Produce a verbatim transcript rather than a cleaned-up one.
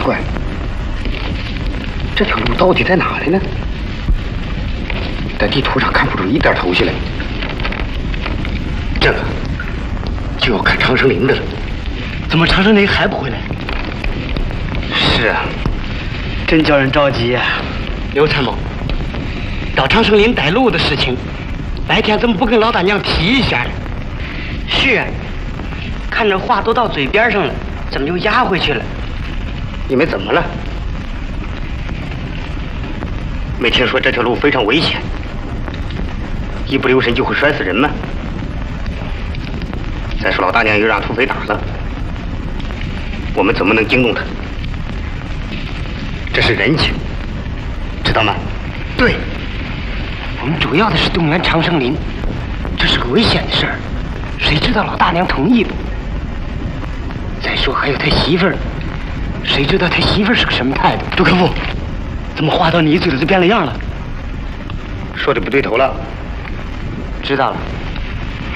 怪，这条路到底在哪里呢？在地图上看不出一点头绪来。这个就要看长生林的了。 怎么长生林还不回来？ 是啊， 真叫人着急呀、啊！刘参谋，到长生林带路的事情，白天怎么不跟老大娘提一下呢？是啊，看着话都到嘴边上了，怎么就压回去了？ 你们怎么了？没听说这条路非常危险，一不留神就会摔死人吗？再说老大娘又让土匪打了，我们怎么能惊动他？这是人情，知道吗？ 对，我们主要的是动员长生林，这是个危险的事儿，谁知道老大娘同意不？再说还有他媳妇儿，谁知道他媳妇儿是个什么态度？杜克夫，怎么话到你嘴里就变了样了？ 说的不对头了。 知道了。